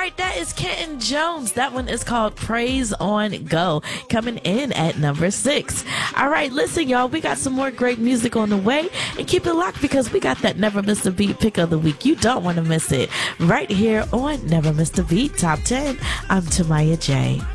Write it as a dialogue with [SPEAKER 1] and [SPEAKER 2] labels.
[SPEAKER 1] right, that is Kenton Jones. That one is called Praise on Go, coming in at number 6. All right, listen, y'all, we got some more great music on the way, and keep it locked because we got that Never Miss a Beat pick of the week. You don't want to miss it right here on Never Miss a Beat Top 10. I'm Tamaya J.